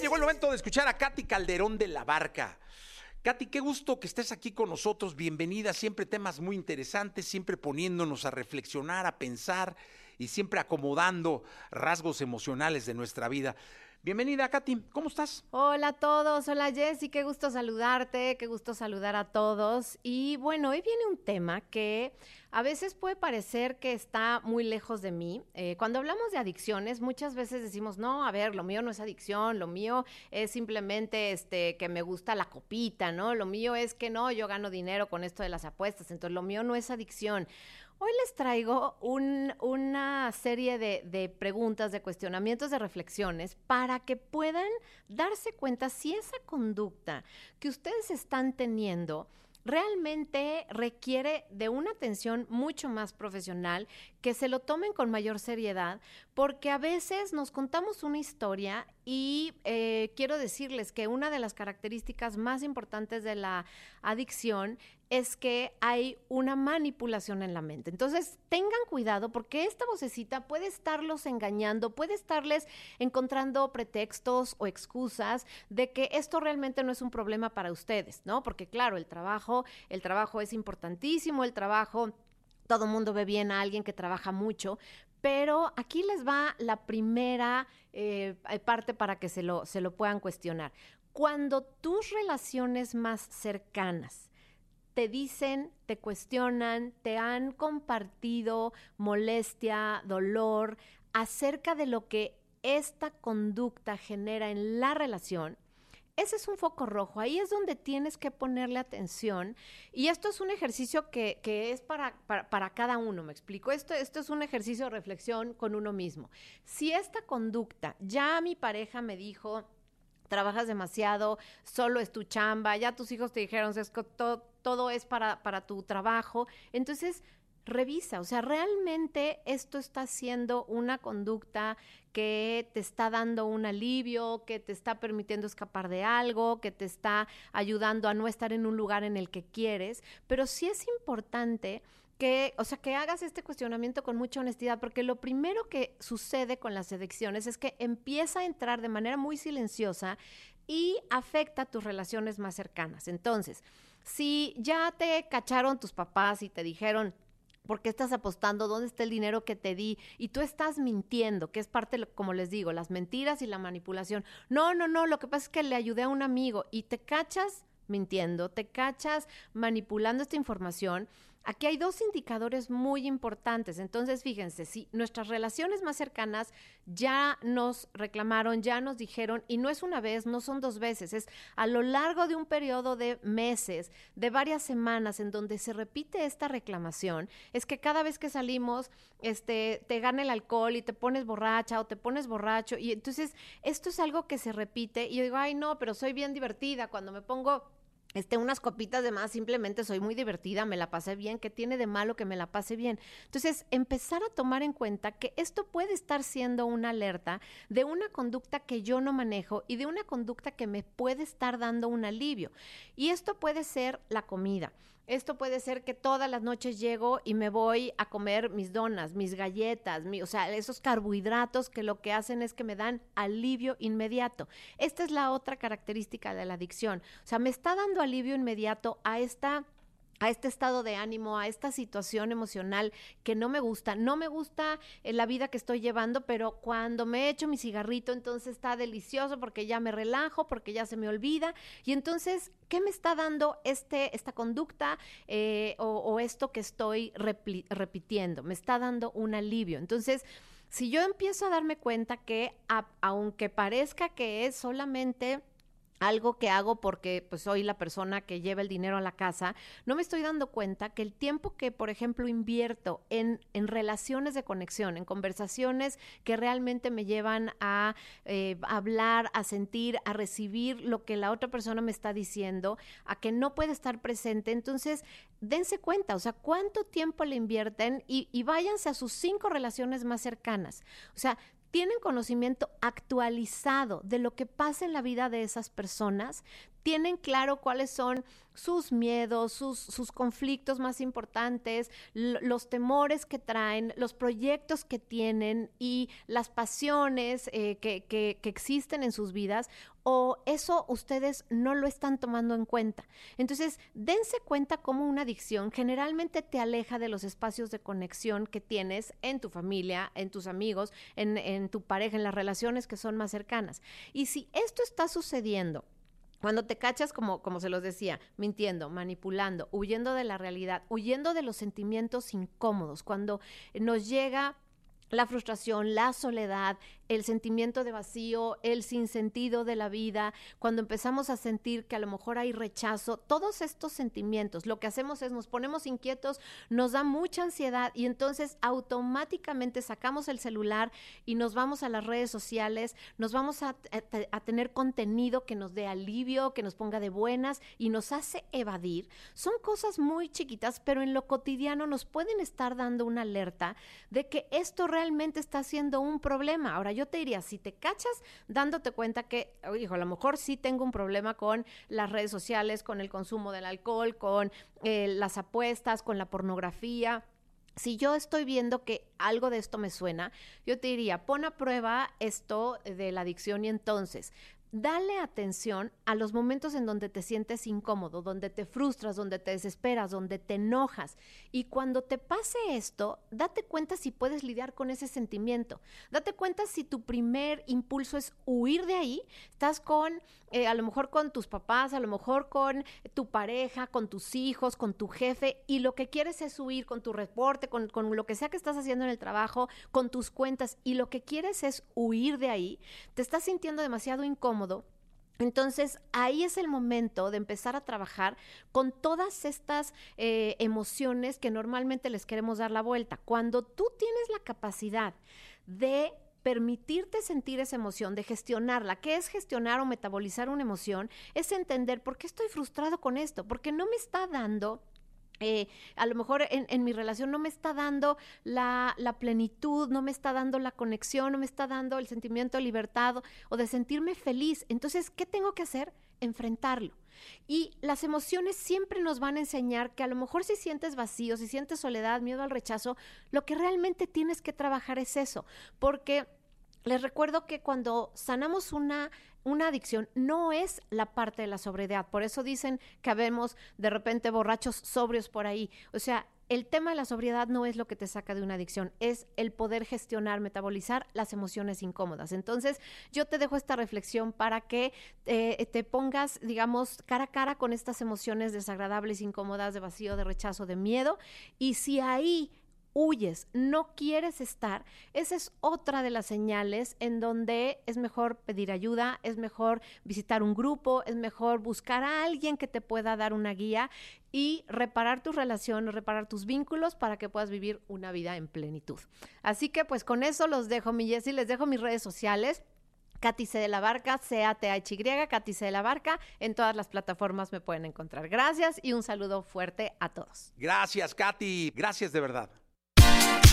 llegó el momento de escuchar a Katy Calderón de La Barca. Katy, qué gusto que estés aquí con nosotros, bienvenida, siempre temas muy interesantes, siempre poniéndonos a reflexionar, a pensar y siempre acomodando rasgos emocionales de nuestra vida. Bienvenida, Katy, ¿cómo estás? Hola a todos, hola Jessy, qué gusto saludarte, qué gusto saludar a todos. Y bueno, hoy viene un tema que a veces puede parecer que está muy lejos de mí. Cuando hablamos de adicciones, muchas veces decimos, no, a ver, lo mío no es adicción, lo mío es simplemente que me gusta la copita, ¿no? Lo mío es que no, yo gano dinero con esto de las apuestas, entonces lo mío no es adicción. Hoy les traigo una serie de preguntas, de cuestionamientos, de reflexiones para que puedan darse cuenta si esa conducta que ustedes están teniendo realmente requiere de una atención mucho más profesional, que se lo tomen con mayor seriedad, porque a veces nos contamos una historia y quiero decirles que una de las características más importantes de la adicción es que hay una manipulación en la mente. Entonces, tengan cuidado porque esta vocecita puede estarlos engañando, puede estarles encontrando pretextos o excusas de que esto realmente no es un problema para ustedes, ¿no? Porque claro, el trabajo es importantísimo, el trabajo, todo mundo ve bien a alguien que trabaja mucho, pero aquí les va la primera parte para que se lo puedan cuestionar. Cuando tus relaciones más cercanas te dicen, te cuestionan, te han compartido molestia, dolor acerca de lo que esta conducta genera en la relación, ese es un foco rojo, ahí es donde tienes que ponerle atención y esto es un ejercicio que es para cada uno, ¿me explico? Esto es un ejercicio de reflexión con uno mismo. Si esta conducta, ya mi pareja me dijo, trabajas demasiado, solo es tu chamba, ya tus hijos te dijeron, todo es para tu trabajo, entonces revisa, o sea, realmente esto está siendo una conducta que te está dando un alivio, que te está permitiendo escapar de algo, que te está ayudando a no estar en un lugar en el que quieres, pero sí es importante que hagas este cuestionamiento con mucha honestidad, porque lo primero que sucede con las adicciones es que empieza a entrar de manera muy silenciosa y afecta a tus relaciones más cercanas. Entonces, si ya te cacharon tus papás y te dijeron, ¿por qué estás apostando? ¿Dónde está el dinero que te di? Y tú estás mintiendo, que es parte, como les digo, las mentiras y la manipulación. No, lo que pasa es que le ayudé a un amigo y te cachas mintiendo, te cachas manipulando esta información. Aquí hay dos indicadores muy importantes. Entonces, fíjense, si nuestras relaciones más cercanas ya nos reclamaron, ya nos dijeron, y no es una vez, no son dos veces, es a lo largo de un periodo de meses, de varias semanas, en donde se repite esta reclamación, es que cada vez que salimos, te gana el alcohol y te pones borracha o te pones borracho, y entonces esto es algo que se repite, y yo digo, ay no, pero soy bien divertida, cuando me pongo unas copitas de más, simplemente soy muy divertida, me la pasé bien, ¿qué tiene de malo que me la pase bien? Entonces, empezar a tomar en cuenta que esto puede estar siendo una alerta de una conducta que yo no manejo y de una conducta que me puede estar dando un alivio. Y esto puede ser la comida. Esto puede ser que todas las noches llego y me voy a comer mis donas, mis galletas, o sea, esos carbohidratos que lo que hacen es que me dan alivio inmediato. Esta es la otra característica de la adicción. O sea, me está dando alivio inmediato a este estado de ánimo, a esta situación emocional que no me gusta. No me gusta la vida que estoy llevando, pero cuando me echo mi cigarrito, entonces está delicioso porque ya me relajo, porque ya se me olvida. Y entonces, ¿qué me está dando esta conducta o esto que estoy repitiendo? Me está dando un alivio. Entonces, si yo empiezo a darme cuenta que aunque parezca que es solamente algo que hago porque pues soy la persona que lleva el dinero a la casa, no me estoy dando cuenta que el tiempo que, por ejemplo, invierto en relaciones de conexión, en conversaciones que realmente me llevan a hablar, a sentir, a recibir lo que la otra persona me está diciendo, a que no puede estar presente, entonces dense cuenta, o sea, cuánto tiempo le invierten y váyanse a sus 5 relaciones más cercanas, o sea, tienen conocimiento actualizado de lo que pasa en la vida de esas personas, tienen claro cuáles son sus miedos, sus conflictos más importantes, los temores que traen, los proyectos que tienen y las pasiones que existen en sus vidas, o eso ustedes no lo están tomando en cuenta. Entonces, dense cuenta cómo una adicción generalmente te aleja de los espacios de conexión que tienes en tu familia, en tus amigos, en tu pareja, en las relaciones que son más cercanas. Y si esto está sucediendo, cuando te cachas, como se los decía, mintiendo, manipulando, huyendo de la realidad, huyendo de los sentimientos incómodos, cuando nos llega la frustración, la soledad, el sentimiento de vacío, el sinsentido de la vida, cuando empezamos a sentir que a lo mejor hay rechazo, todos estos sentimientos, lo que hacemos es nos ponemos inquietos, nos da mucha ansiedad y entonces automáticamente sacamos el celular y nos vamos a las redes sociales, nos vamos a tener contenido que nos dé alivio, que nos ponga de buenas y nos hace evadir. Son cosas muy chiquitas, pero en lo cotidiano nos pueden estar dando una alerta de que esto realmente está siendo un problema. Ahora, yo te diría, si te cachas dándote cuenta que, hijo, a lo mejor sí tengo un problema con las redes sociales, con el consumo del alcohol, con las apuestas, con la pornografía. Si yo estoy viendo que algo de esto me suena, yo te diría, pon a prueba esto de la adicción y entonces dale atención a los momentos en donde te sientes incómodo, donde te frustras, donde te desesperas, donde te enojas. Y cuando te pase esto, date cuenta si puedes lidiar con ese sentimiento. Date cuenta si tu primer impulso es huir de ahí. Estás a lo mejor con tus papás, a lo mejor con tu pareja, con tus hijos, con tu jefe, y lo que quieres es huir con tu reporte, con lo que sea que estás haciendo en el trabajo, con tus cuentas, y lo que quieres es huir de ahí. Te estás sintiendo demasiado incómodo. Entonces, ahí es el momento de empezar a trabajar con todas estas emociones que normalmente les queremos dar la vuelta. Cuando tú tienes la capacidad de permitirte sentir esa emoción, de gestionarla. ¿Qué es gestionar o metabolizar una emoción? Es entender por qué estoy frustrado con esto, porque no me está dando... a lo mejor en mi relación no me está dando la plenitud, no me está dando la conexión, no me está dando el sentimiento de libertad o de sentirme feliz. Entonces, ¿qué tengo que hacer? Enfrentarlo. Y las emociones siempre nos van a enseñar que a lo mejor si sientes vacío, si sientes soledad, miedo al rechazo, lo que realmente tienes que trabajar es eso, porque les recuerdo que cuando sanamos una adicción no es la parte de la sobriedad. Por eso dicen que habemos de repente borrachos sobrios por ahí. O sea, el tema de la sobriedad no es lo que te saca de una adicción, es el poder gestionar, metabolizar las emociones incómodas. Entonces, yo te dejo esta reflexión para que te pongas, digamos, cara a cara con estas emociones desagradables, incómodas, de vacío, de rechazo, de miedo. Y si ahí huyes, no quieres estar, esa es otra de las señales en donde es mejor pedir ayuda, es mejor visitar un grupo, es mejor buscar a alguien que te pueda dar una guía y reparar tus relaciones, reparar tus vínculos para que puedas vivir una vida en plenitud. Así que pues con eso los dejo, mi Jessy, les dejo mis redes sociales. Katy C. de la Barca, CATHY, Katy C. de la Barca, en todas las plataformas me pueden encontrar. Gracias y un saludo fuerte a todos. Gracias, Katy. Gracias de verdad.